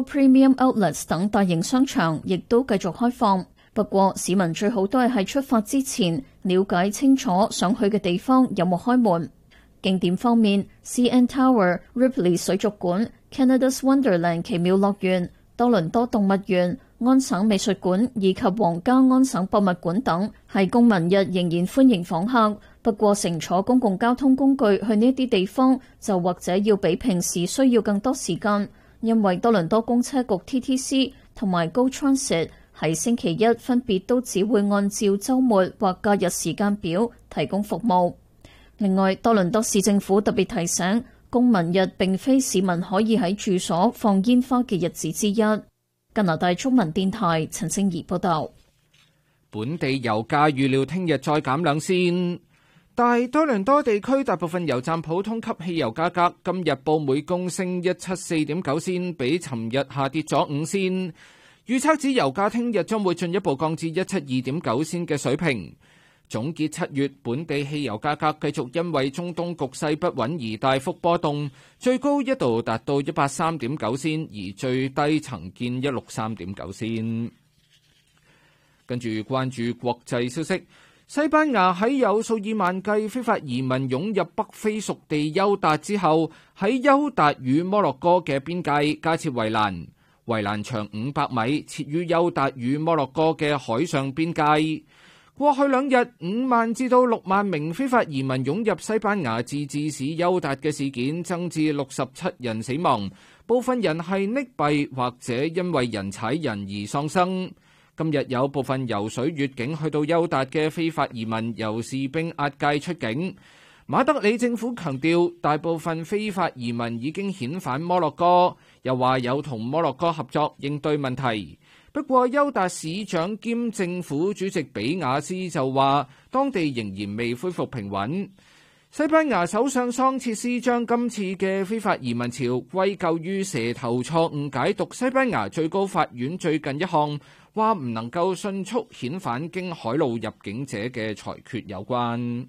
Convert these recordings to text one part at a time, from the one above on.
Premium Outlets 等大型商場亦都繼續開放。不過市民最好都係喺出發之前了解清楚想去嘅地方有冇開門。景點方面 ，CN Tower、Ripley 水族館、Canada's Wonderland 奇妙樂園、多倫多動物園、安省美術館以及皇家安省博物館等，係公民日仍然歡迎訪客。不過乘坐公共交通工具去呢啲地方，就或者要比平時需要更多時間，因為多倫多公車局 TTC 同埋 Go Transit 喺星期一分別都只會按照週末或假日時間表提供服務。另外，多倫多市政府特別提醒，公民日並非市民可以喺住所放煙花嘅日子之一。加拿大中文電台陳清儀報道。 本地油價預料聽日再減2仙。大多倫多地區大部分油站普通級汽油價格今日報每公升174.9仙，比尋日下跌咗5仙。預測指油價聽日將會進一步降至172.9仙嘅水平。總結7月本地汽油價格繼續因為中東局勢不穩而大幅波動，最高一度達到183.9仙，而最低曾見163.9仙。跟住關注國際消息，西班牙喺有數以萬計非法移民湧入北非屬地休達之後，喺休達與摩洛哥嘅邊界加設圍欄，圍欄長500米，設於休達與摩洛哥嘅海上邊界。過去2日，5萬至到6萬名非法移民湧入西班牙自治市休達嘅事件增至67人死亡，部分人係溺斃或者因為人踩人而喪生。今日有部分游水越境去到休達嘅非法移民由士兵押解出境。馬德里政府強調，大部分非法移民已經遣返摩洛哥，又話有同摩洛哥合作應對問題。不過，休達市長兼政府主席比亞斯就話，當地仍然未恢復平穩。西班牙首相桑切斯將今次嘅非法移民潮歸咎於蛇頭錯誤解讀西班牙最高法院最近一項話唔能夠迅速遣返經海路入境者嘅裁決有關。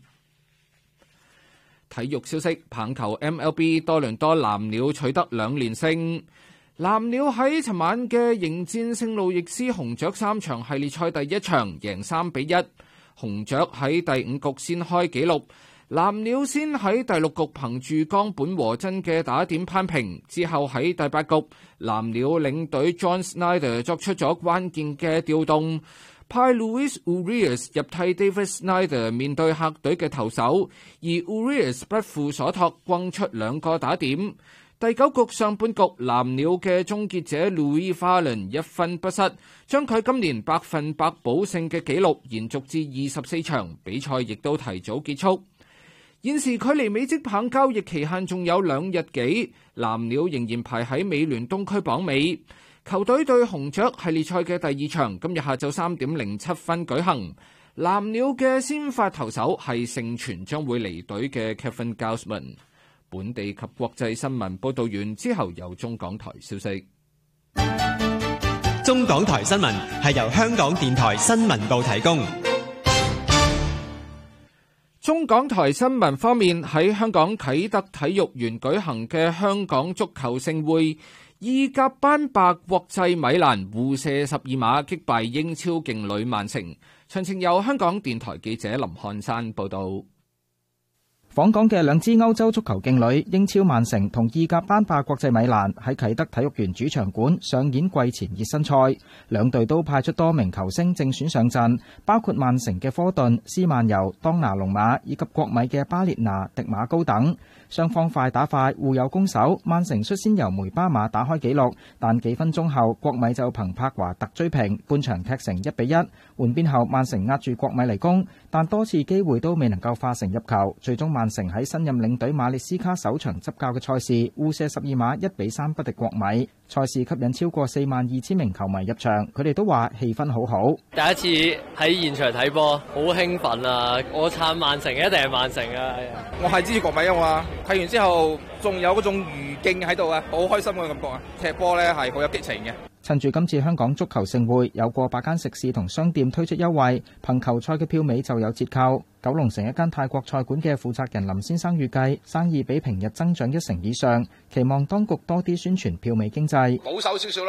體育消息，棒球 MLB 多倫多藍鳥取得2連勝。藍鳥喺尋晚嘅迎戰聖路易斯紅雀3場系列賽第一場贏3-1，紅雀喺第5局先開紀錄，藍鳥先喺第6局憑住岡本和真嘅打點攀平，之後喺第8局，藍鳥領隊 John Schneider 作出咗關鍵嘅調動，派 Luis Urias 入替 David Snyder 面對客隊嘅投手，而 Urias 不負所託，轟出2個打點。第9局上半局，藍鳥嘅終結者 Louis Varland 1分不失，將佢今年100%保勝嘅紀錄延續至24場，比賽亦都提早結束。現時距離美職棒交易期限仲有2日幾，藍鳥仍然排喺美聯東區榜尾。球隊對紅雀系列賽嘅第2場今日下晝3點07分舉行。藍鳥嘅先發投手係盛傳將會離隊嘅 Kevin Gausman。本地及國際新聞報道完之後，有中港台消息。 中港台新聞係由香港電台新聞部提供。 中港台新聞方面，喺香港啟德體育園舉行嘅香港足球盛會，意甲班霸國際米蘭互射12碼擊敗英超勁旅曼城。詳情由香港電台記者林漢山報道。 訪港嘅2支歐洲足球勁旅英超曼城同意甲班霸國際米蘭喺啟德體育園主場館上演季前熱身賽，兩隊都派出多名球星正選上陣，包括曼城嘅科頓、斯曼尤、當拿龍馬以及國米嘅巴列拿、迪馬高等。雙方快打快，互有攻守。曼城率先由梅巴馬打開紀錄，但幾分鐘後國米就憑柏華特追平，半場踢成1-1。換邊後曼城壓住國米嚟攻，但多次機會都未能夠化成入球，最終曼城喺新任領隊馬列斯卡首場執教嘅賽事互射12碼1-3不敵國米。賽事吸引超過42000名球迷入場，佢哋都話氣氛好好。 第一次喺現場睇波，好興奮啊！我撐曼城，一定係曼城啊！ 我係支持國米啊嘛，睇完之後仲有嗰種餘勁喺度啊，好開心嘅感覺啊！踢波呢係好有激情嘅。 趁住今次香港足球盛會，有過百間食肆同商店推出優惠，憑球賽嘅票尾就有折扣。九龍城一間泰國菜館嘅負責人林先生預計生意比平日增長1成以上，期望當局多啲宣傳票尾經濟。 保守少少